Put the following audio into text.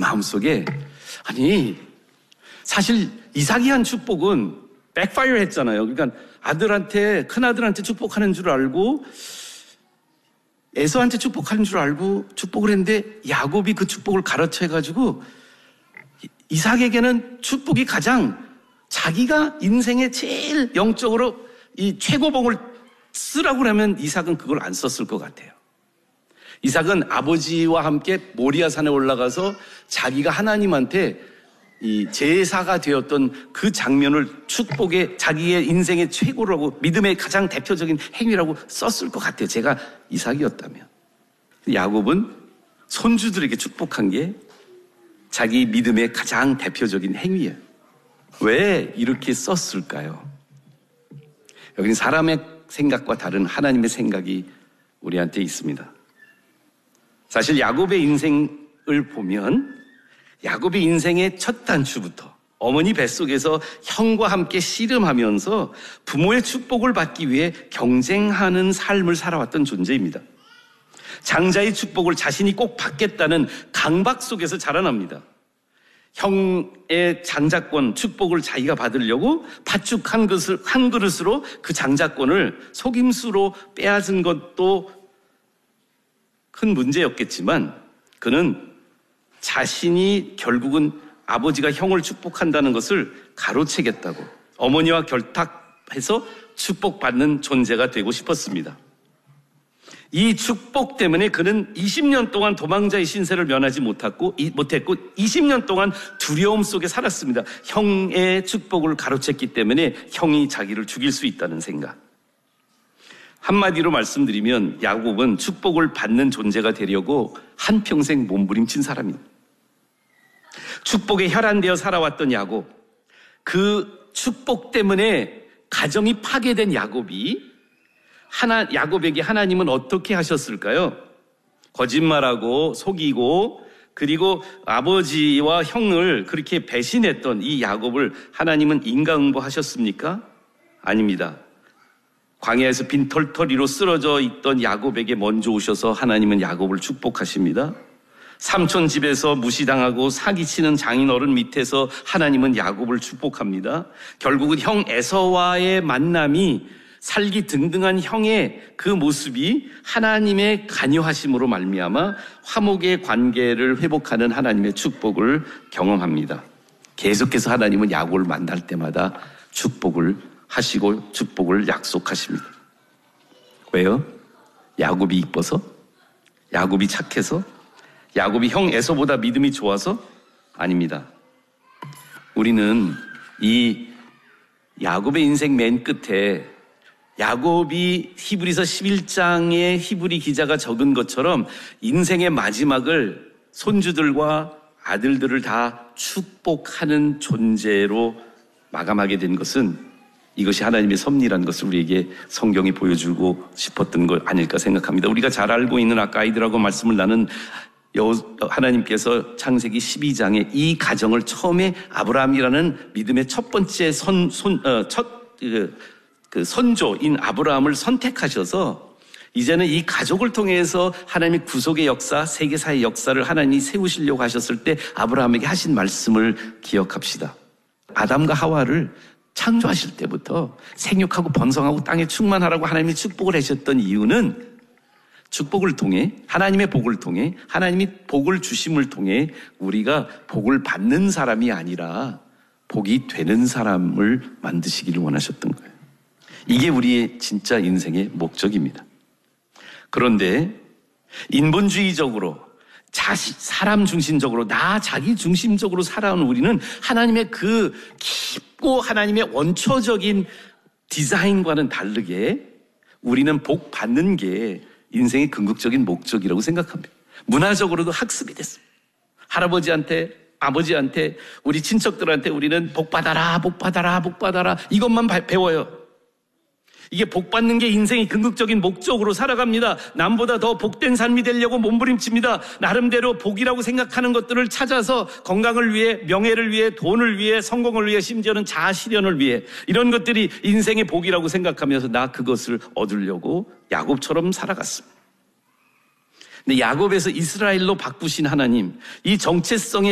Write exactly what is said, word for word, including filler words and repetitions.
마음속에 아니 사실 이삭이 한 축복은 백파이어 했잖아요. 그러니까 아들한테 큰아들한테 축복하는 줄 알고 에서한테 축복하는 줄 알고 축복을 했는데 야곱이 그 축복을 가로채 가지고 이삭에게는 축복이 가장 자기가 인생에 제일 영적으로 이 최고봉을 쓰라고 그러면 이삭은 그걸 안 썼을 것 같아요. 이삭은 아버지와 함께 모리아산에 올라가서 자기가 하나님한테 이 제사가 되었던 그 장면을 축복의 자기의 인생의 최고라고 믿음의 가장 대표적인 행위라고 썼을 것 같아요. 제가 이삭이었다면. 야곱은 손주들에게 축복한 게 자기 믿음의 가장 대표적인 행위예요. 왜 이렇게 썼을까요? 여기는 사람의 생각과 다른 하나님의 생각이 우리한테 있습니다. 사실 야곱의 인생을 보면 야곱의 인생의 첫 단추부터 어머니 뱃속에서 형과 함께 씨름하면서 부모의 축복을 받기 위해 경쟁하는 삶을 살아왔던 존재입니다. 장자의 축복을 자신이 꼭 받겠다는 강박 속에서 자라납니다. 형의 장자권 축복을 자기가 받으려고 팥죽 한 그릇을, 한 그릇으로 그 장자권을 속임수로 빼앗은 것도 큰 문제였겠지만 그는 자신이 결국은 아버지가 형을 축복한다는 것을 가로채겠다고 어머니와 결탁해서 축복받는 존재가 되고 싶었습니다. 이 축복 때문에 그는 이십 년 동안 도망자의 신세를 면하지 못했고, 못했고 이십 년 동안 두려움 속에 살았습니다. 형의 축복을 가로챘기 때문에 형이 자기를 죽일 수 있다는 생각. 한마디로 말씀드리면 야곱은 축복을 받는 존재가 되려고 한평생 몸부림친 사람입니다. 축복에 혈안되어 살아왔던 야곱, 그 축복 때문에 가정이 파괴된 야곱이 하나, 야곱에게 하나님은 어떻게 하셨을까요? 거짓말하고 속이고 그리고 아버지와 형을 그렇게 배신했던 이 야곱을 하나님은 인과응보하셨습니까? 아닙니다. 광야에서 빈털터리로 쓰러져 있던 야곱에게 먼저 오셔서 하나님은 야곱을 축복하십니다. 삼촌 집에서 무시당하고 사기치는 장인어른 밑에서 하나님은 야곱을 축복합니다. 결국은 형 에서와의 만남이 살기 등등한 형의 그 모습이 하나님의 관여하심으로 말미암아 화목의 관계를 회복하는 하나님의 축복을 경험합니다. 계속해서 하나님은 야곱을 만날 때마다 축복을 하시고 축복을 약속하십니다. 왜요? 야곱이 이뻐서? 야곱이 착해서? 야곱이 형 에서보다 믿음이 좋아서? 아닙니다. 우리는 이 야곱의 인생 맨 끝에 야곱이 히브리서 십일 장에 히브리 기자가 적은 것처럼 인생의 마지막을 손주들과 아들들을 다 축복하는 존재로 마감하게 된 것은 이것이 하나님의 섭리라는 것을 우리에게 성경이 보여주고 싶었던 것 아닐까 생각합니다. 우리가 잘 알고 있는 아까 아이들하고 말씀을 나눈 하나님께서 창세기 십이 장에 이 가정을 처음에 아브라함이라는 믿음의 첫 번째 선, 손, 어, 첫, 그, 그 선조인 아브라함을 선택하셔서 이제는 이 가족을 통해서 하나님의 구속의 역사, 세계사의 역사를 하나님이 세우시려고 하셨을 때 아브라함에게 하신 말씀을 기억합시다. 아담과 하와를 창조하실 때부터 생육하고 번성하고 땅에 충만하라고 하나님이 축복을 하셨던 이유는 축복을 통해 하나님의 복을 통해 하나님이 복을 주심을 통해 우리가 복을 받는 사람이 아니라 복이 되는 사람을 만드시기를 원하셨던 거예요. 이게 우리의 진짜 인생의 목적입니다. 그런데 인본주의적으로 자시, 사람 중심적으로 나 자기 중심적으로 살아온 우리는 하나님의 그 깊고 하나님의 원초적인 디자인과는 다르게 우리는 복 받는 게 인생의 궁극적인 목적이라고 생각합니다. 문화적으로도 학습이 됐습니다. 할아버지한테 아버지한테 우리 친척들한테 우리는 복 받아라 복 받아라 복 받아라 이것만 배워요. 이게 복 받는 게 인생의 궁극적인 목적으로 살아갑니다. 남보다 더 복된 삶이 되려고 몸부림칩니다. 나름대로 복이라고 생각하는 것들을 찾아서 건강을 위해, 명예를 위해, 돈을 위해, 성공을 위해, 심지어는 자아실현을 위해 이런 것들이 인생의 복이라고 생각하면서 나 그것을 얻으려고 야곱처럼 살아갔습니다. 근데 야곱에서 이스라엘로 바꾸신 하나님, 이 정체성의